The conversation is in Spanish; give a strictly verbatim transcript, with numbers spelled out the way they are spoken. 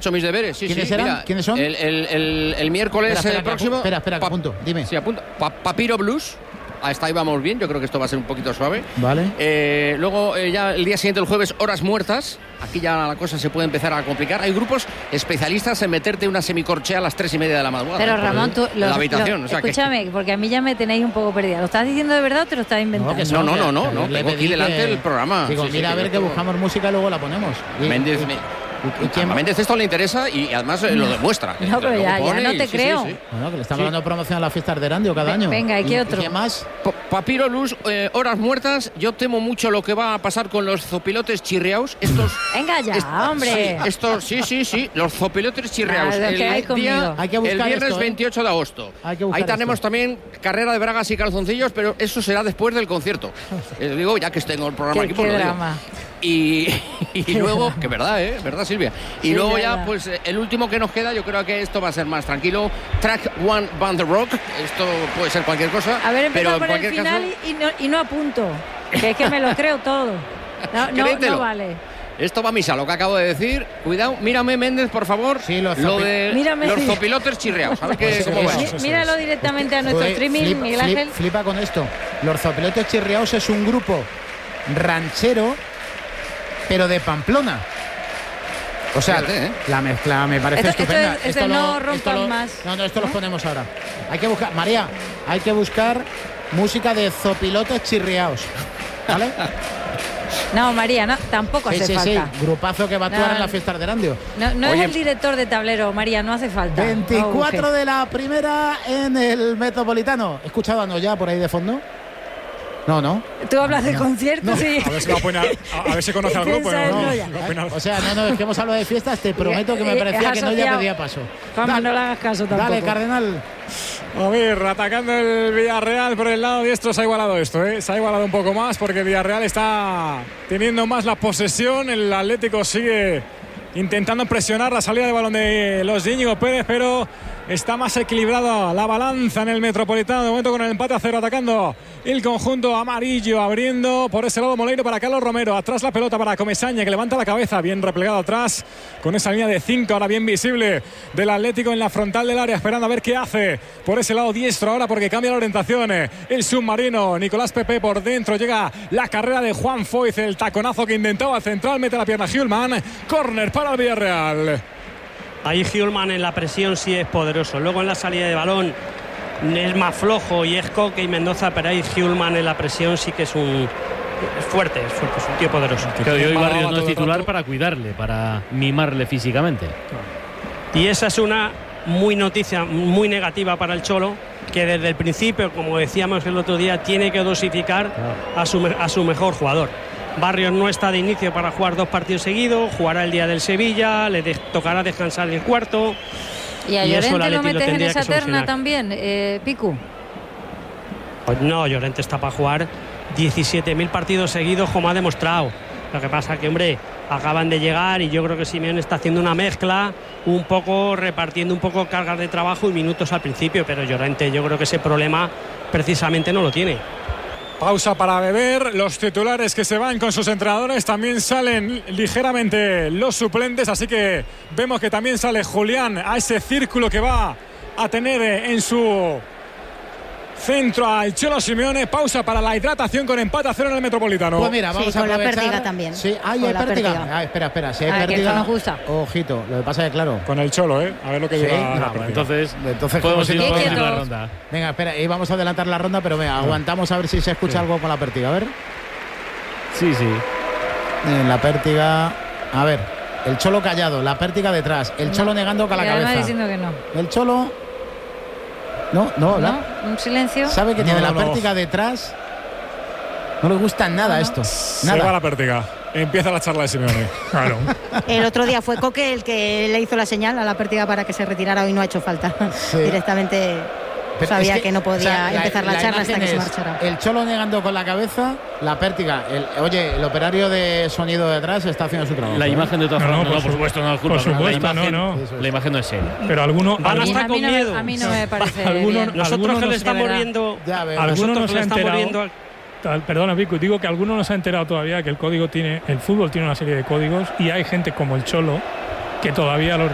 hecho mis deberes. Sí, ¿Quiénes sí, eran? mira, ¿Quiénes son? El, el, el, el miércoles espera, espera, eh, próximo. Espera, espera, que apunto. Dime. Sí, apunta. Pa Papiro Blues. Hasta ahí vamos bien, yo creo que esto va a ser un poquito suave. Vale. Eh, luego, eh, ya el día siguiente, el jueves, Horas Muertas. Aquí ya la cosa se puede empezar a complicar. Hay grupos especialistas en meterte una semicorchea a las tres y media de la madrugada. Pero Ramón, tú, en la los, habitación. los, o sea escúchame, que... porque a mí ya me tenéis un poco perdida. ¿Lo estás diciendo de verdad o te lo estás inventando? No, No, no, no, no, no, le tengo pedí aquí delante que- el programa. Digo, Sí, sí, mira a ver que yo- buscamos música y luego la ponemos. Y- Méndez, y- me- ¿Y quién? a Méndez esto le interesa y además eh, lo demuestra. No, pero Luego ya- ya pone no y- te sí, sí, creo. sí. Bueno, que le estamos Sí. dando promoción a las fiestas de Erandio cada Ve- año. venga, ¿y qué otro? ¿Qué más? Pa- Papiro Luz, eh, Horas Muertas. Yo temo mucho lo que va a pasar con los zopilotes chirriaos. Estos. Venga ya, est- hombre. Sí, estos, sí, sí, sí. Los zopilotes chirriaos. Ah, lo el, que hay día- conmigo. Hay que buscar el viernes esto, ¿eh? veintiocho de agosto. Hay que buscar Ahí tenemos esto. también carrera de bragas y calzoncillos, pero eso será después del concierto. Eh, digo, ya que tengo el programa Qué, aquí, pues qué lo digo. drama. Y, y luego, que verdad, ¿eh? Verdad, Silvia. Y Sí, luego verdad. ya, pues eh, el último que nos queda, yo creo que esto va a ser más tranquilo. Track One Band Rock. Esto puede ser cualquier cosa. Haber pero empezado en por el cualquier final caso, y, y no, y no apunto. Que es que me lo creo todo. No, no, Créetelo. no vale. esto va a misa, lo que acabo de decir. Cuidado, mírame, Méndez, por favor. Sí, los lo zopi- de Mírame. los zopilotes chirriados. A ver qué, Pues cómo eso, va. eso. Mí- Míralo directamente a nuestro Joder, streaming, flipa, Miguel flip- Ángel. flipa con esto. Los Zopilotes Chirriaos es un grupo ranchero, pero de Pamplona. O sea, Fíjate, ¿eh? la mezcla me parece Esto- esto estupenda. es- es de no rompan lo- más. No, no, esto ¿No? lo ponemos ahora. Hay que buscar, María, hay que buscar música de Zopilotes Chirriaos. ¿Vale? No, María, no, tampoco Sí, hace sí, sí. falta. Grupazo que va a actuar No, en las fiestas de Erandio. No, no Oye, es el director de tablero, María, no hace falta. veinticuatro No, de la primera en el Metropolitano. ¿Escuchaban ya por ahí de fondo? No, no. Tú hablas de conciertos y... A ver si, lo pone a, a ver si conoce al grupo. Piensa en ¿no? Noya. Lo pone al- O sea, no, no, es que hemos hablado de fiestas, te prometo que me Eh, parecía has que no ya asociado. pedía paso. Juanma, no le hagas caso tampoco. Dale, Cardenal. A ver, atacando el Villarreal por el lado diestro, se ha igualado esto, ¿eh? Se ha igualado un poco más porque el Villarreal está teniendo más la posesión. El Atlético sigue intentando presionar la salida de balón de los de Íñigo Pérez, pero está más equilibrada la balanza en el Metropolitano. De momento con el empate a cero, atacando el conjunto amarillo, abriendo por ese lado Moleiro para Carlos Romero. Atrás la pelota para Comesaña, que levanta la cabeza, bien replegado atrás, con esa línea de cinco ahora bien visible del Atlético en la frontal del área, esperando a ver qué hace por ese lado diestro ahora, porque cambia la orientación. El submarino, Nicolás Pepe por dentro, llega la carrera de Juan Foyz, el taconazo que intentaba central, mete la pierna Hjulman, córner para el Villarreal. Ahí Hjulman en la presión sí es poderoso. Luego en la salida de balón es más flojo y es Coque y Mendoza, pero ahí Hjulman en la presión sí que es un es fuerte, es fuerte, es un tío poderoso. Claro, y hoy Paraba Barrios no todo es el titular rato. para cuidarle, para mimarle físicamente. Y esa es una muy noticia, muy negativa para el Cholo, que desde el principio, como decíamos el otro día, tiene que dosificar a su, me- a su mejor jugador. Barrios no está de inicio para jugar dos partidos seguidos, jugará el día del Sevilla, le de- tocará descansar el cuarto. ¿Y a y eso el Llorente lo Atleti lo metes en tendría esa que terna solucionar. también, eh, Picu? Pues no, Llorente está para jugar diecisiete mil partidos seguidos, como ha demostrado. Lo que pasa que, hombre, acaban de llegar y yo creo que Simeone está haciendo una mezcla, un poco repartiendo un poco cargas de trabajo y minutos al principio, pero Llorente yo creo que ese problema precisamente no lo tiene. Pausa para beber. Los titulares que se van con sus entrenadores, también salen ligeramente los suplentes, así que vemos que también sale Julián a ese círculo que va a tener en su centro al Cholo Simeone. Pausa para la hidratación con empate a cero en el Metropolitano. Pues mira, Sí, vamos a con la aprovechar. pértiga también. Sí, hay Con la pértiga. pértiga. Ah, espera, espera, si hay Ah, que pértiga. esto nos gusta. Ojito, lo que pasa es que claro. Con el Cholo, ¿eh? A ver lo que Sí, dura no, la pues partida. Entonces, Entonces, podemos ¿cómo ir se- podemos ir a la Quietos. ronda. Venga, espera, y vamos a adelantar la ronda, pero venga, aguantamos a ver si se escucha algo con la pértiga. A ver. Sí, sí. En la pértiga. A ver. El Cholo callado, la pértiga detrás. El Cholo negando con la Y además cabeza. diciendo que no. El Cholo. No, no, ¿verdad? ¿No? Un silencio. Sabe que No, tiene no, la no. pértiga detrás. No le gusta nada No, no. esto. Se va Nada. la pértiga. Empieza la charla de Simeone. Claro. El otro día fue Coque el que le hizo la señal a la pértiga para que se retirara. Hoy no ha hecho falta. Sí. Directamente Pero sabía es que, no podía o sea, empezar la, charla hasta imagen que se es marchara. El Cholo negando con la cabeza, la pértiga. El, oye, el operario de sonido de atrás está haciendo su trabajo. La ¿eh? imagen de todas No, no, formas, no, por por su- supuesto, no es culpa. por supuesto, la imagen, no, no. Eso es. La imagen no es él. Pero alguno, Van A mí, hasta a mí con no, me- miedo. a mí no me parece Alguno- bien. Nosotros Algunos que no le se estamos verá. viendo, Ya ves. Alguno nosotros no que se le ha estamos enterado. viendo al- Tal- Perdona, Pico, digo que alguno no se ha enterado todavía que el código tiene, el fútbol tiene una serie de códigos y hay gente como el Cholo que todavía los